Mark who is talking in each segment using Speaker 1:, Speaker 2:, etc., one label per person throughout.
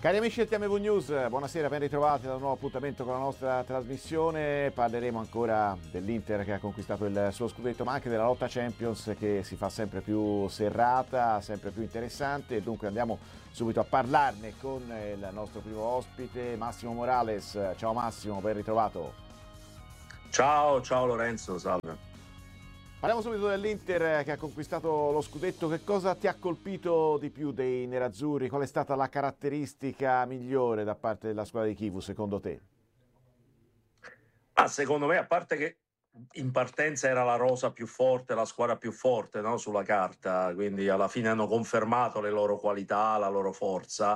Speaker 1: Cari amici del TMV News, buonasera, ben ritrovati da un nuovo appuntamento con la nostra trasmissione. Parleremo ancora dell'Inter che ha conquistato il suo scudetto, ma anche della lotta Champions che si fa sempre più serrata, sempre più interessante. Dunque andiamo subito a parlarne con il nostro primo ospite, Massimo Morales. Ciao Massimo, ben ritrovato.
Speaker 2: Ciao Lorenzo, salve.
Speaker 1: Parliamo subito dell'Inter che ha conquistato lo scudetto. Che cosa ti ha colpito di più dei nerazzurri? Qual è stata la caratteristica migliore da parte della squadra di Chivu, secondo te?
Speaker 2: Secondo me, a parte che in partenza era la rosa più forte, la squadra più forte, no? Sulla carta, quindi alla fine hanno confermato le loro qualità, la loro forza,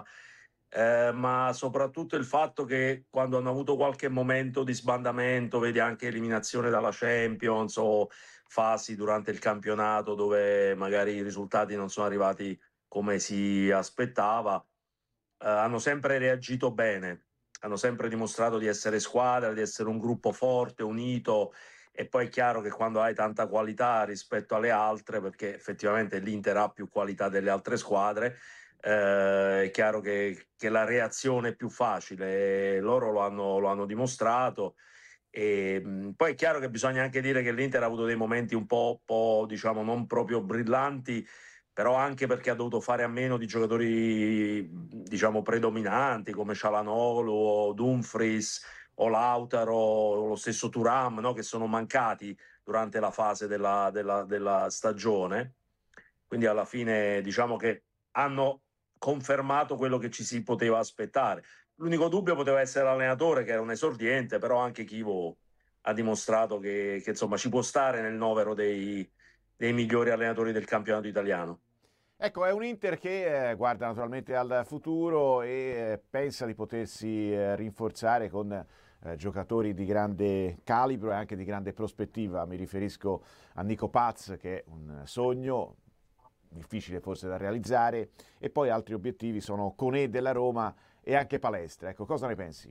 Speaker 2: ma soprattutto il fatto che quando hanno avuto qualche momento di sbandamento, vedi anche eliminazione dalla Champions o fasi durante il campionato dove magari i risultati non sono arrivati come si aspettava, hanno sempre reagito bene, hanno sempre dimostrato di essere squadra, di essere un gruppo forte, unito. E poi è chiaro che quando hai tanta qualità rispetto alle altre, perché effettivamente l'Inter ha più qualità delle altre squadre, è chiaro che la reazione è più facile. Loro lo hanno dimostrato. E poi è chiaro che bisogna anche dire che l'Inter ha avuto dei momenti un po' diciamo non proprio brillanti, però anche perché ha dovuto fare a meno di giocatori diciamo predominanti come Çalhanoğlu o Dumfries o Lautaro o lo stesso Thuram, no? Che sono mancati durante la fase della stagione. Quindi alla fine diciamo che hanno confermato quello che ci si poteva aspettare. L'unico dubbio poteva essere l'allenatore, che era un esordiente, però anche Chivo ha dimostrato che insomma ci può stare nel novero dei migliori allenatori del campionato italiano.
Speaker 1: Ecco, è un Inter che guarda naturalmente al futuro e pensa di potersi rinforzare con giocatori di grande calibro e anche di grande prospettiva. Mi riferisco a Nico Paz, che è un sogno difficile forse da realizzare, e poi altri obiettivi sono Koné della Roma e anche Palestra. Ecco, cosa ne pensi?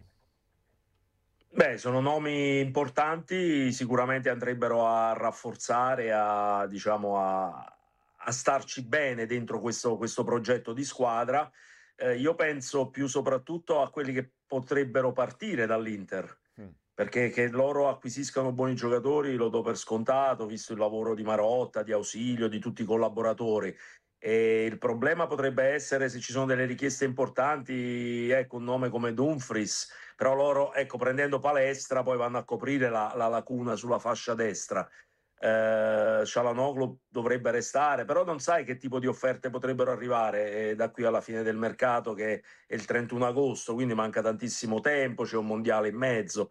Speaker 2: Beh, sono nomi importanti, sicuramente andrebbero a rafforzare, diciamo, a starci bene dentro questo progetto di squadra. Io penso più soprattutto a quelli che potrebbero partire dall'Inter, perché che loro acquisiscano buoni giocatori lo do per scontato, visto il lavoro di Marotta, di Ausilio, di tutti i collaboratori. E il problema potrebbe essere se ci sono delle richieste importanti, ecco, un nome come Dumfries, però loro, ecco, prendendo Palestra poi vanno a coprire la lacuna sulla fascia destra. Çalhanoğlu dovrebbe restare, però non sai che tipo di offerte potrebbero arrivare da qui alla fine del mercato, che è il 31 agosto, quindi manca tantissimo tempo, c'è un mondiale in mezzo.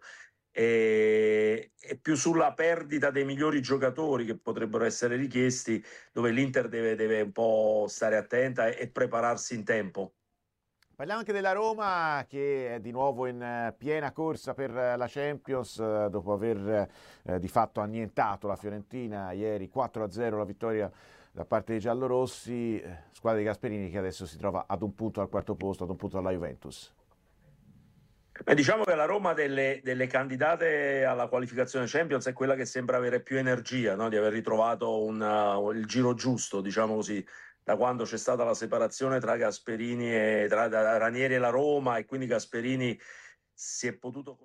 Speaker 2: E più sulla perdita dei migliori giocatori che potrebbero essere richiesti, dove l'Inter deve un po' stare attenta e prepararsi in tempo.
Speaker 1: Parliamo anche della Roma che è di nuovo in piena corsa per la Champions dopo aver di fatto annientato la Fiorentina ieri 4-0 la vittoria da parte dei giallorossi, squadra di Gasperini che adesso si trova ad un punto al quarto posto, ad un punto dalla Juventus.
Speaker 2: Diciamo che la Roma delle candidate alla qualificazione Champions è quella che sembra avere più energia, no? Di aver ritrovato il giro giusto, diciamo così, da quando c'è stata la separazione tra Gasperini e tra Ranieri e la Roma, e quindi Gasperini si è potuto...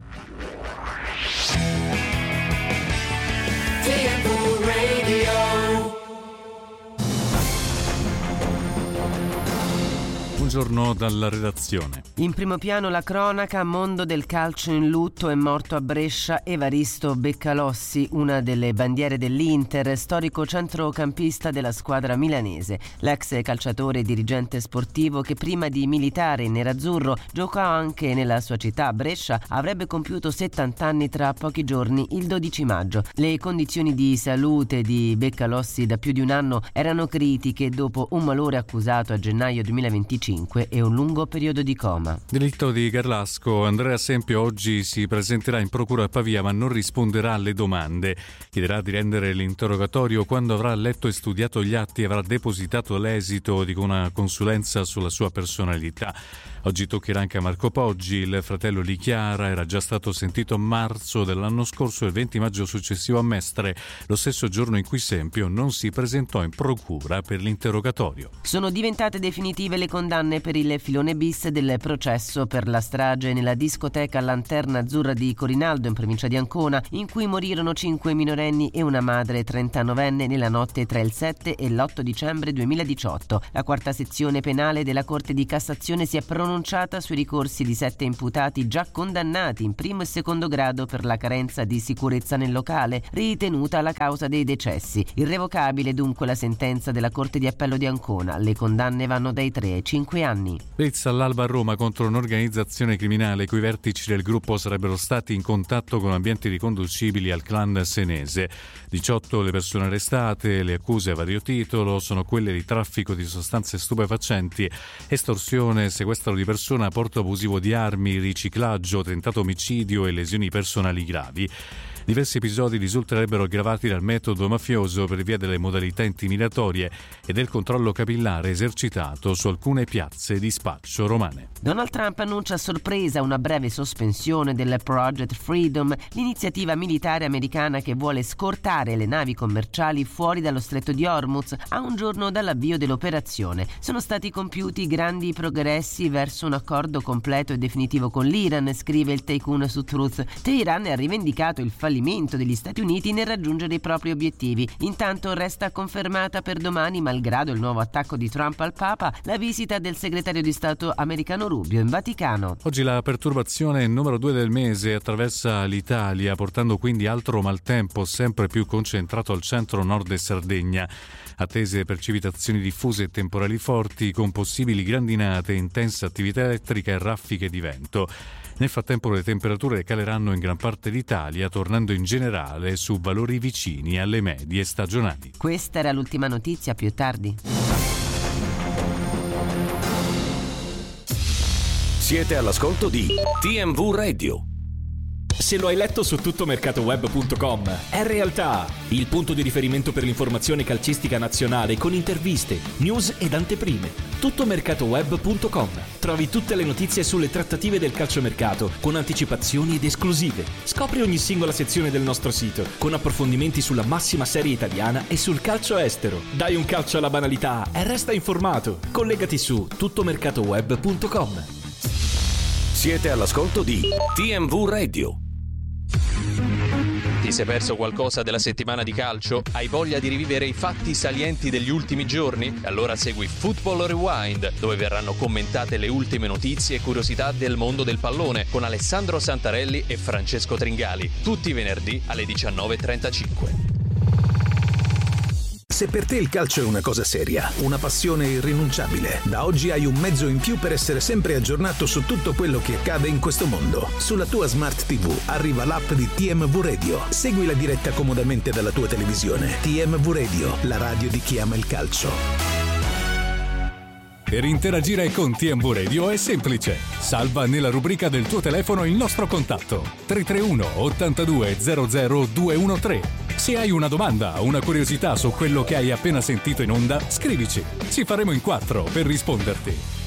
Speaker 3: Buongiorno dalla redazione.
Speaker 4: In primo piano la cronaca, mondo del calcio in lutto, è morto a Brescia Evaristo Beccalossi, una delle bandiere dell'Inter, storico centrocampista della squadra milanese. L'ex calciatore e dirigente sportivo che prima di militare in nerazzurro giocò anche nella sua città Brescia avrebbe compiuto 70 anni tra pochi giorni, il 12 maggio. Le condizioni di salute di Beccalossi da più di un anno erano critiche dopo un malore accusato a gennaio 2025 e un lungo periodo di coma.
Speaker 3: Delitto di Garlasco. Andrea Sempio oggi si presenterà in procura a Pavia ma non risponderà alle domande. Chiederà di rendere l'interrogatorio quando avrà letto e studiato gli atti e avrà depositato l'esito di una consulenza sulla sua personalità. Oggi toccherà anche a Marco Poggi. Il fratello di Chiara era già stato sentito a marzo dell'anno scorso e il 20 maggio successivo a Mestre, lo stesso giorno in cui Sempio non si presentò in procura per l'interrogatorio.
Speaker 4: Sono diventate definitive le condanne per il filone bis del processo per la strage nella discoteca Lanterna Azzurra di Corinaldo in provincia di Ancona, in cui morirono 5 minorenni e una madre 39enne nella notte tra il 7 e l'8 dicembre 2018. La quarta sezione penale della Corte di Cassazione si è pronunciata sui ricorsi di 7 imputati già condannati in primo e secondo grado per la carenza di sicurezza nel locale, ritenuta la causa dei decessi. Irrevocabile dunque la sentenza della Corte di Appello di Ancona. Le condanne vanno dai 3 ai 5 anni.
Speaker 3: Blitz all'alba a Roma contro un'organizzazione criminale cui vertici del gruppo sarebbero stati in contatto con ambienti riconducibili al clan senese. 18 le persone arrestate, le accuse a vario titolo sono quelle di traffico di sostanze stupefacenti, estorsione, sequestro di persona, porto abusivo di armi, riciclaggio, tentato omicidio e lesioni personali gravi. Diversi episodi risulterebbero aggravati dal metodo mafioso per via delle modalità intimidatorie e del controllo capillare esercitato su alcune piazze di spaccio romane.
Speaker 4: Donald Trump annuncia a sorpresa una breve sospensione del Project Freedom, l'iniziativa militare americana che vuole scortare le navi commerciali fuori dallo stretto di Hormuz a un giorno dall'avvio dell'operazione. Sono stati compiuti grandi progressi verso un accordo completo e definitivo con l'Iran, scrive il Tycoon su Truth. Teheran ha rivendicato il fallimento degli Stati Uniti nel raggiungere i propri obiettivi. Intanto resta confermata per domani, malgrado il nuovo attacco di Trump al Papa, la visita del segretario di Stato americano Rubio in Vaticano.
Speaker 3: Oggi la perturbazione numero 2 del mese attraversa l'Italia, portando quindi altro maltempo sempre più concentrato al centro-nord e Sardegna. Attese precipitazioni diffuse e temporali forti con possibili grandinate, intensa attività elettrica e raffiche di vento. Nel frattempo le temperature caleranno in gran parte d'Italia, tornando in generale su valori vicini alle medie stagionali.
Speaker 4: Questa era l'ultima notizia, più tardi.
Speaker 5: Siete all'ascolto di TMV Radio.
Speaker 6: Se lo hai letto su tuttomercatoweb.com, è realtà, il punto di riferimento per l'informazione calcistica nazionale con interviste, news ed anteprime. Tuttomercatoweb.com. Trovi tutte le notizie sulle trattative del calciomercato con anticipazioni ed esclusive. Scopri ogni singola sezione del nostro sito con approfondimenti sulla massima serie italiana e sul calcio estero. Dai un calcio alla banalità e resta informato. Collegati su tuttomercatoweb.com.
Speaker 5: Siete all'ascolto di TMV Radio.
Speaker 7: Ti sei perso qualcosa della settimana di calcio? Hai voglia di rivivere i fatti salienti degli ultimi giorni? Allora segui Football Rewind, dove verranno commentate le ultime notizie e curiosità del mondo del pallone con Alessandro Santarelli e Francesco Tringali, tutti i venerdì alle 19:35.
Speaker 8: Se per te il calcio è una cosa seria, una passione irrinunciabile, da oggi hai un mezzo in più per essere sempre aggiornato su tutto quello che accade in questo mondo. Sulla tua Smart TV arriva l'app di TMV Radio. Segui la diretta comodamente dalla tua televisione. TMV Radio, la radio di chi ama il calcio.
Speaker 3: Per interagire con TMV Radio è semplice. Salva nella rubrica del tuo telefono il nostro contatto 331 82 00 213. Se hai una domanda o una curiosità su quello che hai appena sentito in onda, scrivici. Ci faremo in 4 per risponderti.